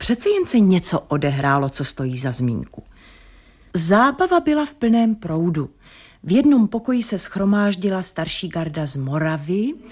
Přece jen se něco odehrálo, co stojí za zmínku. Zábava byla v plném proudu. V jednom pokoji se shromáždila starší garda z Moravy,